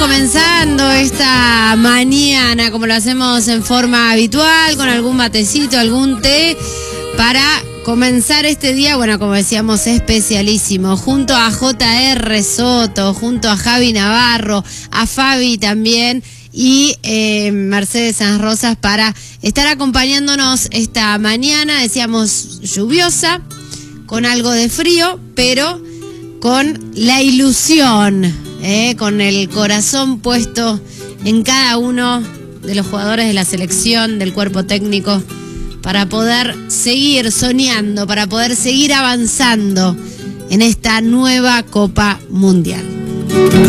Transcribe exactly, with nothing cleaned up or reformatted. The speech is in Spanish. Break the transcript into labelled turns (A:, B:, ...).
A: comenzando esta mañana, como lo hacemos en forma habitual, con algún matecito, algún té, para comenzar este día, bueno, como decíamos, especialísimo, junto a J R Soto, junto a Javi Navarro, a Fabi también, y eh, Mercedes Sanz Rosas, para estar acompañándonos esta mañana, decíamos, lluviosa, con algo de frío, pero con la ilusión, eh, con el corazón puesto en cada uno de los jugadores de la selección, del cuerpo técnico, para poder seguir soñando, para poder seguir avanzando en esta nueva Copa Mundial.